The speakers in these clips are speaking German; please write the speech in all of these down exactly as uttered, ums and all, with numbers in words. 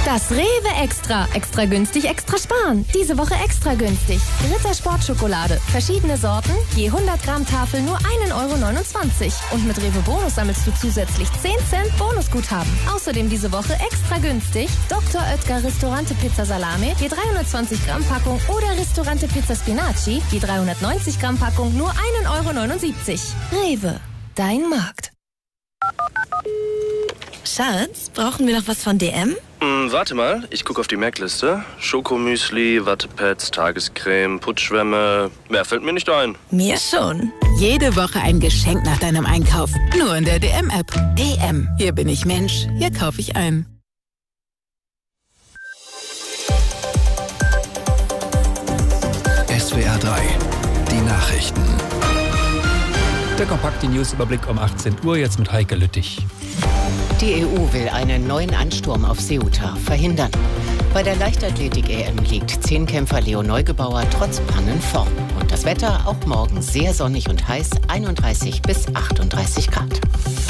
Das Rewe Extra. Extra günstig, extra sparen. Diese Woche extra günstig. Ritter Sportschokolade. Verschiedene Sorten. Je hundert Gramm Tafel nur ein Euro neunundzwanzig. Und mit Rewe Bonus sammelst du zusätzlich zehn Cent Bonusguthaben. Außerdem diese Woche extra günstig. Doktor Oetker Ristorante Pizza Salame. Je dreihundertzwanzig Gramm Packung. Oder Ristorante Pizza Spinaci. Je dreihundertneunzig Gramm Packung nur ein Euro neunundsiebzig. Rewe. Dein Markt. Schatz, brauchen wir noch was von D M? Hm, warte mal, ich gucke auf die Merkliste. Schokomüsli, Wattepads, Tagescreme, Putzschwämme. Mehr fällt mir nicht ein. Mir schon. Jede Woche ein Geschenk nach deinem Einkauf. Nur in der D M-App. D M. Hier bin ich Mensch. Hier kaufe ich ein. S W R drei. Die Nachrichten. Der kompakte Newsüberblick um achtzehn Uhr, jetzt mit Heike Lüttich. Die E U will einen neuen Ansturm auf Ceuta verhindern. Bei der Leichtathletik-E M liegt Zehnkämpfer Leo Neugebauer trotz Pannen vorn. Und das Wetter auch morgen sehr sonnig und heiß, einunddreißig bis achtunddreißig Grad.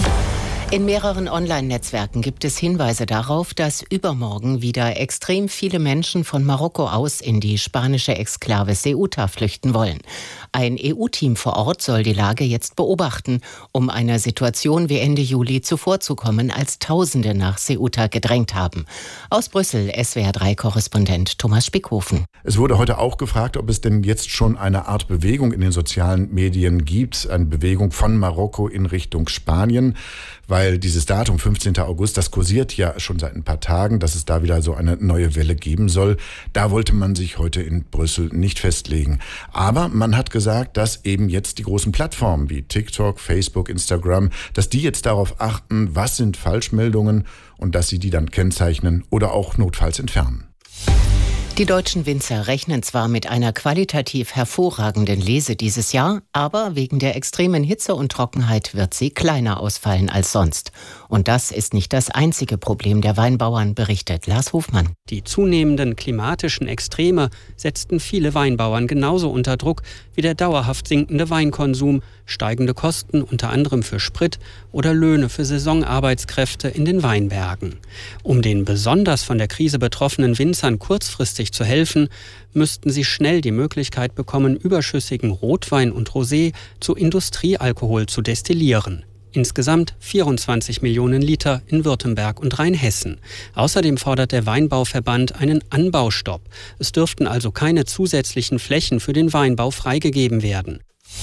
In mehreren Online-Netzwerken gibt es Hinweise darauf, dass übermorgen wieder extrem viele Menschen von Marokko aus in die spanische Exklave Ceuta flüchten wollen. Ein E U-Team vor Ort soll die Lage jetzt beobachten, um einer Situation wie Ende Juli zuvorzukommen, als Tausende nach Ceuta gedrängt haben. Aus Brüssel S W R drei Korrespondent Thomas Spickhofen. Es wurde heute auch gefragt, ob es denn jetzt schon eine Art Bewegung in den sozialen Medien gibt, eine Bewegung von Marokko in Richtung Spanien, weil dieses Datum fünfzehnten August, das kursiert ja schon seit ein paar Tagen, dass es da wieder so eine neue Welle geben soll. Da wollte man sich heute in Brüssel nicht festlegen. Aber man hat gesagt, dass eben jetzt die großen Plattformen wie TikTok, Facebook, Instagram, dass die jetzt darauf achten, was sind Falschmeldungen und dass sie die dann kennzeichnen oder auch notfalls entfernen. Die deutschen Winzer rechnen zwar mit einer qualitativ hervorragenden Lese dieses Jahr, aber wegen der extremen Hitze und Trockenheit wird sie kleiner ausfallen als sonst. Und das ist nicht das einzige Problem der Weinbauern, berichtet Lars Hofmann. Die zunehmenden klimatischen Extreme setzten viele Weinbauern genauso unter Druck wie der dauerhaft sinkende Weinkonsum, steigende Kosten unter anderem für Sprit oder Löhne für Saisonarbeitskräfte in den Weinbergen. Um den besonders von der Krise betroffenen Winzern kurzfristig zu helfen, müssten sie schnell die Möglichkeit bekommen, überschüssigen Rotwein und Rosé zu Industriealkohol zu destillieren. Insgesamt vierundzwanzig Millionen Liter in Württemberg und Rheinhessen. Außerdem fordert der Weinbauverband einen Anbaustopp. Es dürften also keine zusätzlichen Flächen für den Weinbau freigegeben werden.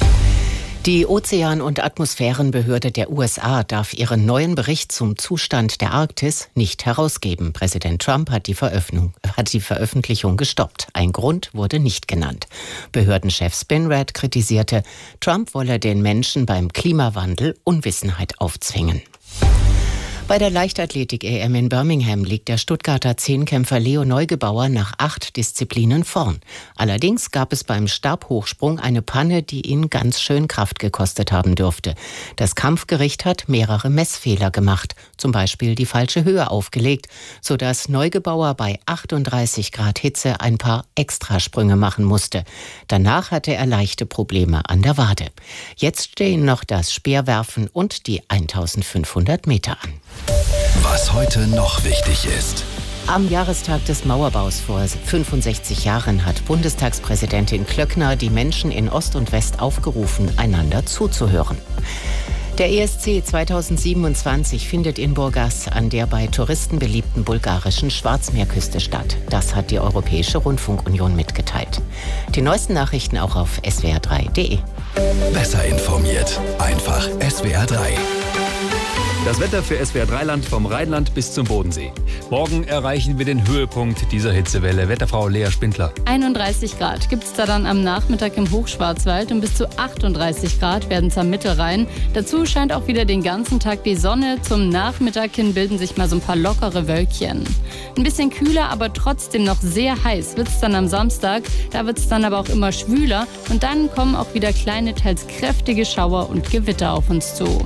Die Ozean- und Atmosphärenbehörde der U S A darf ihren neuen Bericht zum Zustand der Arktis nicht herausgeben. Präsident Trump hat die, hat die Veröffentlichung gestoppt. Ein Grund wurde nicht genannt. Behördenchef Spinrad kritisierte, Trump wolle den Menschen beim Klimawandel Unwissenheit aufzwingen. Bei der Leichtathletik-E M in Birmingham liegt der Stuttgarter Zehnkämpfer Leo Neugebauer nach acht Disziplinen vorn. Allerdings gab es beim Stabhochsprung eine Panne, die ihn ganz schön Kraft gekostet haben dürfte. Das Kampfgericht hat mehrere Messfehler gemacht, zum Beispiel die falsche Höhe aufgelegt, sodass Neugebauer bei achtunddreißig Grad Hitze ein paar Extrasprünge machen musste. Danach hatte er leichte Probleme an der Wade. Jetzt stehen noch das Speerwerfen und die eintausendfünfhundert Meter an. Was heute noch wichtig ist. Am Jahrestag des Mauerbaus vor fünfundsechzig Jahren hat Bundestagspräsidentin Klöckner die Menschen in Ost und West aufgerufen, einander zuzuhören. Der E S C zweitausendsiebenundzwanzig findet in Burgas an der bei Touristen beliebten bulgarischen Schwarzmeerküste statt. Das hat die Europäische Rundfunkunion mitgeteilt. Die neuesten Nachrichten auch auf S W R drei punkt de. Besser informiert. Einfach S W R drei. Das Wetter für S W R drei Land vom Rheinland bis zum Bodensee. Morgen erreichen wir den Höhepunkt dieser Hitzewelle. Wetterfrau Lea Spindler. einunddreißig Grad gibt es da dann am Nachmittag im Hochschwarzwald und bis zu achtunddreißig Grad werden es am Mittelrhein. Dazu scheint auch wieder den ganzen Tag die Sonne. Zum Nachmittag hin bilden sich mal so ein paar lockere Wölkchen. Ein bisschen kühler, aber trotzdem noch sehr heiß wird es dann am Samstag. Da wird es dann aber auch immer schwüler und dann kommen auch wieder kleine, teils kräftige Schauer und Gewitter auf uns zu.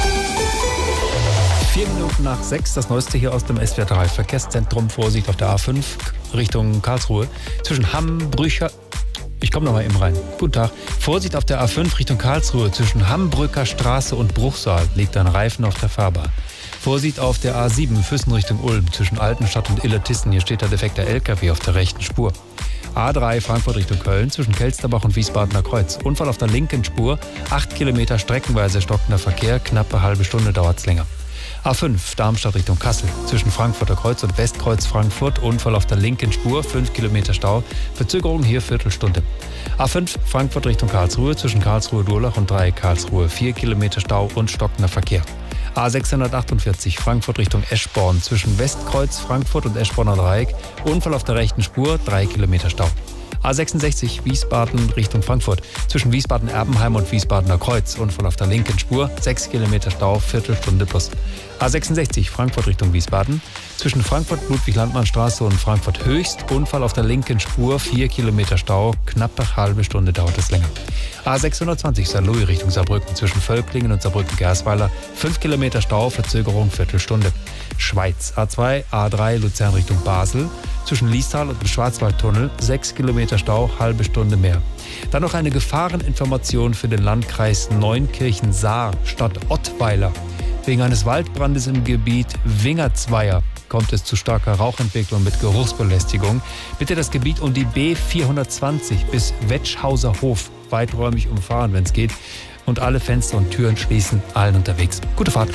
Vier Minuten nach sechs, das Neueste hier aus dem S W R drei Verkehrszentrum. Vorsicht auf der A fünf Richtung Karlsruhe. Zwischen Hamm-Brücher... Ich komme noch mal eben rein. Guten Tag. Vorsicht auf der A fünf Richtung Karlsruhe. Zwischen Hammbrücker Straße und Bruchsal liegt ein Reifen auf der Fahrbahn. Vorsicht auf der A sieben, Füssen Richtung Ulm, zwischen Altenstadt und Illertissen. Hier steht der defekte L K W auf der rechten Spur. A drei, Frankfurt Richtung Köln, zwischen Kelsterbach und Wiesbadener Kreuz. Unfall auf der linken Spur, acht Kilometer streckenweise stockender Verkehr, knappe halbe Stunde dauert es länger. A fünf, Darmstadt Richtung Kassel, zwischen Frankfurter Kreuz und Westkreuz Frankfurt, Unfall auf der linken Spur, fünf Kilometer Stau, Verzögerung hier Viertelstunde. A fünf, Frankfurt Richtung Karlsruhe, zwischen Karlsruhe-Durlach und Dreieck Karlsruhe, vier Kilometer Stau und stockender Verkehr. A sechshundertachtundvierzig, Frankfurt Richtung Eschborn, zwischen Westkreuz Frankfurt und Eschborner Dreieck, Unfall auf der rechten Spur, drei Kilometer Stau. A sechsundsechzig, Wiesbaden Richtung Frankfurt, zwischen Wiesbaden-Erbenheim und Wiesbadener Kreuz, Unfall auf der linken Spur, sechs Kilometer Stau, Viertelstunde plus. A sechsundsechzig, Frankfurt Richtung Wiesbaden, zwischen Frankfurt-Ludwig-Landmann-Straße und Frankfurt-Höchst, Unfall auf der linken Spur, vier Kilometer Stau, knappe halbe Stunde dauert es länger. A sechshundertzwanzig, Sankt Louis Richtung Saarbrücken, zwischen Völklingen und Saarbrücken-Gersweiler, fünf Kilometer Stau, Verzögerung, Viertelstunde. Schweiz, A zwei, A drei, Luzern Richtung Basel, zwischen Liestal und dem Schwarzwaldtunnel, sechs Kilometer Stau, halbe Stunde mehr. Dann noch eine Gefahreninformation für den Landkreis Neunkirchen-Saar, Stadt Ottweiler. Wegen eines Waldbrandes im Gebiet Wingerzweier kommt es zu starker Rauchentwicklung mit Geruchsbelästigung. Bitte das Gebiet um die B vierhundertzwanzig bis Wetschhauser Hof weiträumig umfahren, wenn es geht. Und alle Fenster und Türen schließen, allen unterwegs. Gute Fahrt.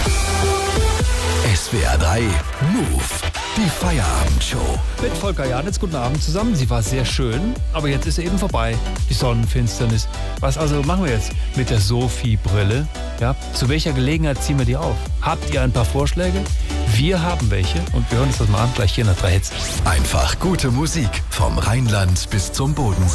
S W R drei Move, die Feierabendshow. Mit Volker Janitz, guten Abend zusammen. Sie war sehr schön, aber jetzt ist sie eben vorbei, die Sonnenfinsternis. Was also machen wir jetzt mit der Sophie-Brille? Ja, zu welcher Gelegenheit ziehen wir die auf? Habt ihr ein paar Vorschläge? Wir haben welche und wir hören uns das mal an, gleich hier nach drei Hits. Einfach gute Musik vom Rheinland bis zum Bodensee.